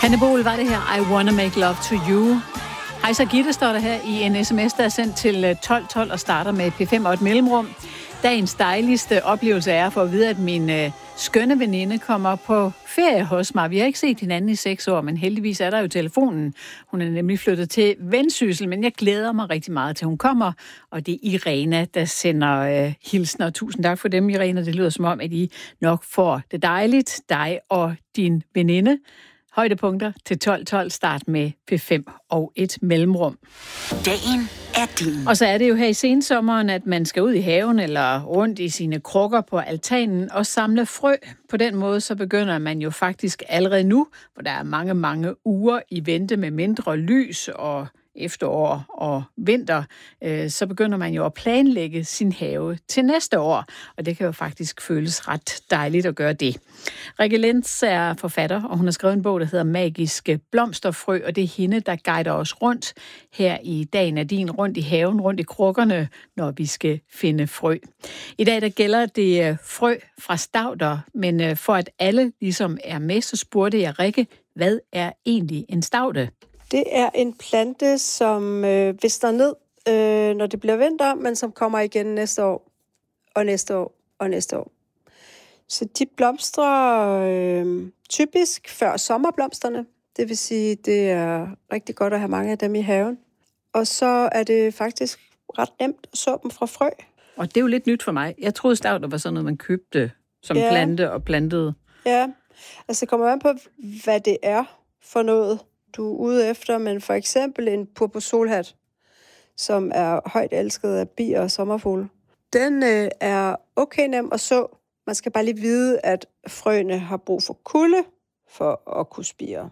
Hanne Bol var det her, I Wanna Make Love to You. Hej så Gitte, står der her i en sms, der er sendt til 1212 og starter med P5 og et mellemrum. Dagens dejligste oplevelse er for at vide, at min skønne veninde kommer på ferie hos mig. Vi har ikke set hinanden i 6 år, men heldigvis er der jo telefonen. Hun er nemlig flyttet til Vendsyssel, men jeg glæder mig rigtig meget til, hun kommer. Og det er Irena, der sender hilsner. Tusind tak for dem, Irena. Det lyder som om, at I nok får det dejligt, dig og din veninde. Højdepunkter til 12.12. Start med P5 og et mellemrum. Dagen er din. Og så er det jo her i sensommeren, at man skal ud i haven eller rundt i sine krukker på altanen og samle frø. På den måde så begynder man jo faktisk allerede nu, hvor der er mange uger i vente med mindre lys og efterår og vinter, så begynder man jo at planlægge sin have til næste år, og det kan jo faktisk føles ret dejligt at gøre det. Rikke Lenz er forfatter, og hun har skrevet en bog, der hedder Magiske blomsterfrø, og det er hende, der guider os rundt her i Dagen er din, rundt i haven, rundt i krukkerne, når vi skal finde frø. I dag der gælder det frø fra stauder, men for at alle ligesom er med, så spurgte jeg Rikke, hvad er egentlig en staude? Det er en plante, som visner ned, når det bliver vinter, men som kommer igen næste år, og næste år, og næste år. Så de blomstrer typisk før sommerblomsterne. Det vil sige, det er rigtig godt at have mange af dem i haven. Og så er det faktisk ret nemt at så dem fra frø. Og det er jo lidt nyt for mig. Jeg troede stauder var sådan noget, man købte som plante og plantede. Ja, altså det kommer an på, hvad det er for noget, du er ude efter, men for eksempel en purpursolhat, som er højt elsket af bier og sommerfugle. Den er okay nem at så. Man skal bare lige vide, at frøene har brug for kulde for at kunne spire.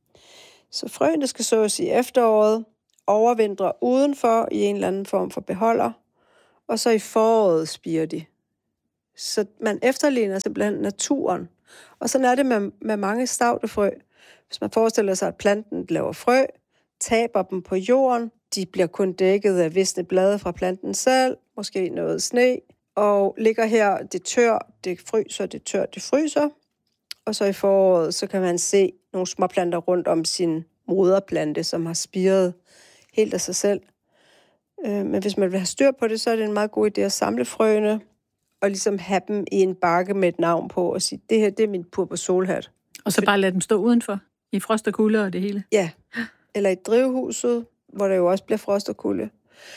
Så frøene skal sås i efteråret, overvintre udenfor i en eller anden form for beholder, og så i foråret spirer de. Så man efterligner simpelthen naturen. Og sådan er det med mange staudefrø. Hvis man forestiller sig, at planten laver frø, taber dem på jorden, de bliver kun dækket af visne blade fra planten selv, måske noget sne, og ligger her, det tør, det fryser, det tør, det fryser. Og så i foråret, så kan man se nogle småplanter rundt om sin moderplante, som har spiret helt af sig selv. Men hvis man vil have styr på det, så er det en meget god idé at samle frøene, og ligesom have dem i en bakke med et navn på, og sige, det her, det er min purpursolhat. Og så bare lade dem stå udenfor, i frost og kulde og det hele? Ja, eller i drivhuset, hvor der jo også bliver frost og kulde.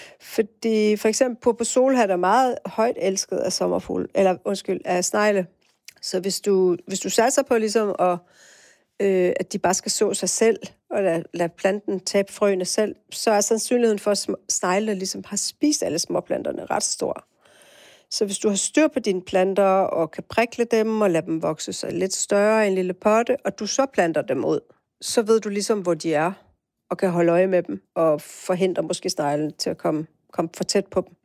Fordi for eksempel purpursolhat er meget højt elsket af sommerfugle, af snegle. Så hvis du satser på ligesom at de bare skal så sig selv, og lade planten tabe frøene selv, så er sandsynligheden for, at sneglene ligesom har spist alle småplanterne ret stor. Så hvis du har styr på dine planter, og kan prikle dem, og lade dem vokse sig lidt større i en lille potte, og du så planter dem ud, så ved du ligesom, hvor de er, og kan holde øje med dem, og forhindre måske sneglen til at komme for tæt på dem.